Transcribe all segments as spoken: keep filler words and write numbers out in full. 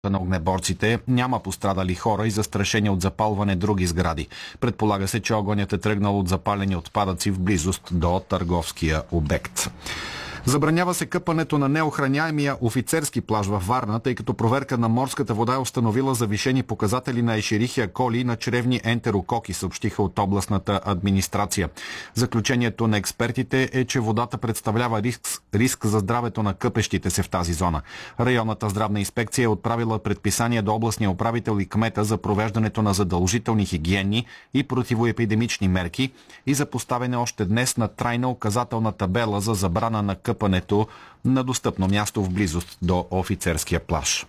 на огнеборците няма пострадали хора и застрашени от запалване други сгради. Предполага се, че огънят е тръгнал от запалени отпадъци в близост до търговския обект. Забранява се къпането на неохраняемия офицерски плаж във Варна, тъй като проверка на морската вода е установила завишени показатели на ешерихия коли и на чревни ентерококи, съобщиха от областната администрация. Заключението на експертите е, че водата представлява риск, риск за здравето на къпещите се в тази зона. Районната здравна инспекция е отправила предписание до областния управител и кмета за провеждането на задължителни хигиенни и противоепидемични мерки и за поставяне още днес на трайна указателна табела за забрана на къпането на достъпно място в близост до офицерския плаж.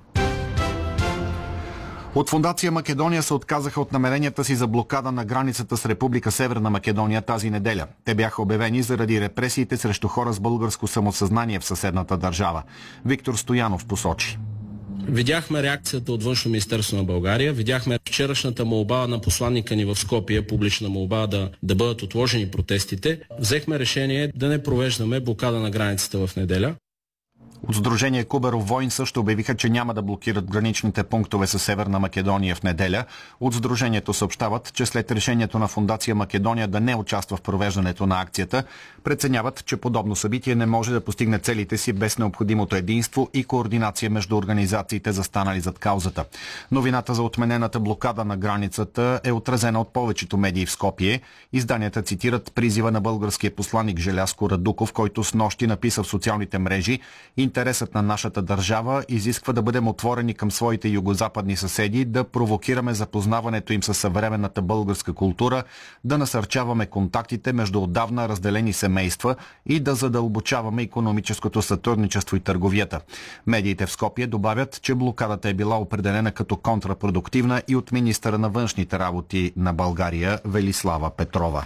От Фондация Македония се отказаха от намеренията си за блокада на границата с Република Северна Македония тази неделя. Те бяха обявени заради репресиите срещу хора с българско самосъзнание в съседната държава. Виктор Стоянов посочи. Видяхме реакцията от Външно министерство на България, видяхме вчерашната молба на посланника ни в Скопие, публична молба да, да бъдат отложени протестите. Взехме решение да не провеждаме блокада на границата в неделя. От Сдружение Куберов Войн също обявиха, че няма да блокират граничните пунктове със Северна Македония в неделя. От Сдружението съобщават, че след решението на Фондация Македония да не участва в провеждането на акцията, преценяват, че подобно събитие не може да постигне целите си без необходимото единство и координация между организациите, застанали зад каузата. Новината за отменената блокада на границата е отразена от повечето медии в Скопие. Изданията цитират призива на българския посланик Желязко Радуков, който снощи написа в социалните мрежи: интересът на нашата държава изисква да бъдем отворени към своите югозападни съседи, да провокираме запознаването им със съвременната българска култура, да насърчаваме контактите между отдавна разделени семейства и да задълбочаваме икономическото сътрудничество и търговията. Медиите в Скопие добавят, че блокадата е била определена като контрапродуктивна и от министъра на външните работи на България Велислава Петрова.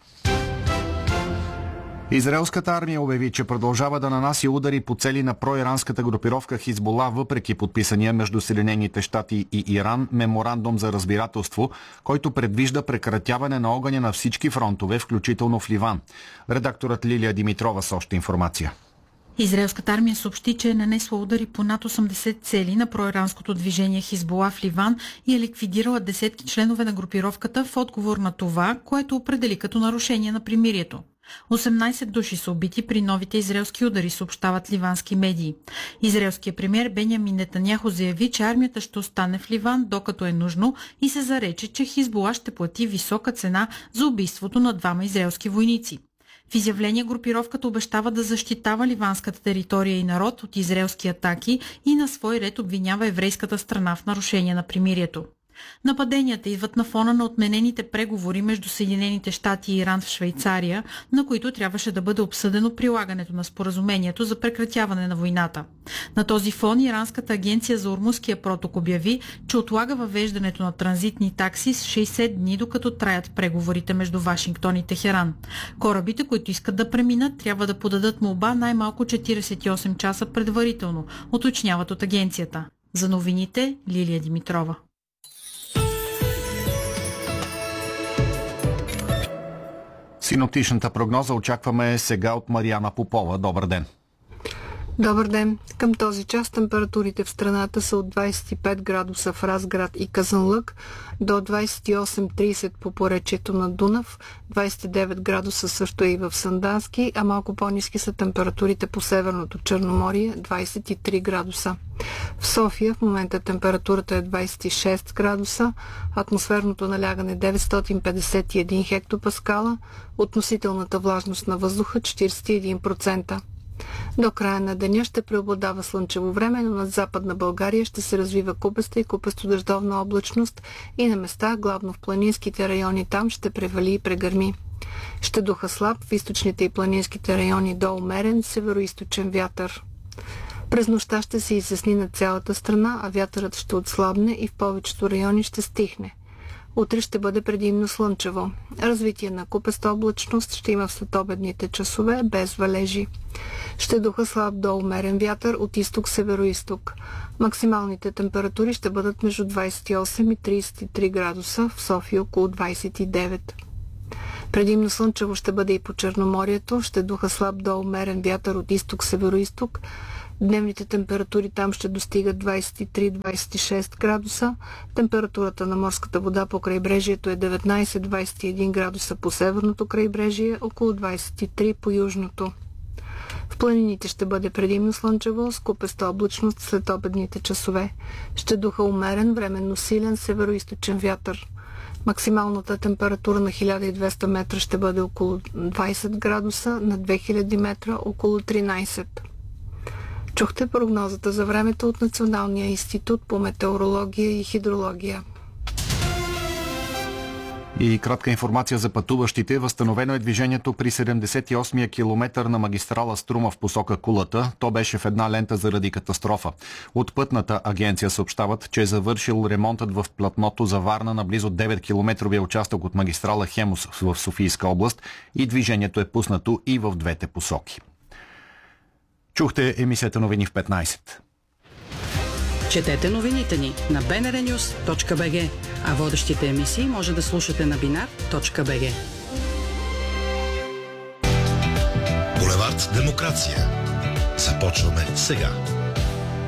Израелската армия обяви, че продължава да нанася удари по цели на проиранската групировка Хизбула, въпреки подписания между Съединените щати и Иран меморандум за разбирателство, който предвижда прекратяване на огъня на всички фронтове, включително в Ливан. Редакторът Лилия Димитрова с още информация. Израелската армия съобщи, че е нанесла удари по над осемдесет цели на проиранското движение Хизбула в Ливан и е ликвидирала десетки членове на групировката в отговор на това, което определи като нарушение на примирието. осемнадесет души са убити при новите израелски удари, съобщават ливански медии. Израелският премиер Бенямин Нетаняху заяви, че армията ще остане в Ливан докато е нужно и се зарече, че Хизбула ще плати висока цена за убийството на двама израелски войници. В изявление групировката обещава да защитава ливанската територия и народ от израелски атаки и на свой ред обвинява еврейската страна в нарушение на примирието. Нападенията идват на фона на отменените преговори между Съединените щати и Иран в Швейцария, на които трябваше да бъде обсъдено прилагането на споразумението за прекратяване на войната. На този фон Иранската агенция за Ормузския проток обяви, че отлага въвеждането на транзитни такси с шейсет дни, докато траят преговорите между Вашингтон и Техеран. Корабите, които искат да преминат, трябва да подадат молба най-малко четиридесет и осем часа предварително, уточняват от агенцията. За новините Лилия Димитрова. Синоптичната прогноза очакваме сега от Мариана Попова. Добър ден! Добър ден! Към този час температурите в страната са от двадесет и пет градуса в Разград и Казанлък до двадесет и осем до тридесет по поречието на Дунав, двадесет и девет градуса също и в Сандански, а малко по-ниски са температурите по Северното Черноморие, двадесет и три градуса. В София в момента температурата е двадесет и шест градуса, атмосферното налягане деветстотин петдесет и един хектопаскала, относителната влажност на въздуха четиридесет и един процента. До края на деня ще преобладава слънчево време, но над Западна България ще се развива купеста и купесто-дъждовна облачност и на места, главно в планинските райони, там ще превали и прегърми. Ще духа слаб в източните и планинските райони до умерен североизточен вятър. През нощта ще се изясни над цялата страна, а вятърът ще отслабне и в повечето райони ще стихне. Утре ще бъде предимно слънчево. Развитие на купеста облачност ще има в следобедните часове, без валежи. Ще духа слаб до умерен вятър от изток-североизток. Максималните температури ще бъдат между двадесет и осем и тридесет и три градуса, в София около двадесет и девет. Предимно слънчево ще бъде и по Черноморието, ще духа слаб до умерен вятър от изток-североизток. Дневните температури там ще достигат двадесет и три до двадесет и шест градуса. Температурата на морската вода по крайбрежието е деветнадесет до двадесет и един градуса по северното крайбрежие, около двадесет и три по южното. В планините ще бъде предимно слънчево, с купеста облачност след обедните часове. Ще духа умерен, временно силен североизточен вятър. Максималната температура на хиляда и двеста метра ще бъде около двадесет градуса, на две хиляди метра около тринадесет. Чухте прогнозата за времето от Националния институт по метеорология и хидрология. И кратка информация за пътуващите. Възстановено е движението при седемдесет и осмия километър на магистрала Струма в посока Кулата. То беше в една лента заради катастрофа. От пътната агенция съобщават, че е завършил ремонтът в платното за Варна на близо девет километровия участък от магистрала Хемус в Софийска област и движението е пуснато и в двете посоки. Чухте емисията новини в петнадесет. Четете новините ни на би ен ар нюз точка би джи, а водещите емисии може да слушате на бинар точка би джи. Булевард Демокрация. Започваме сега.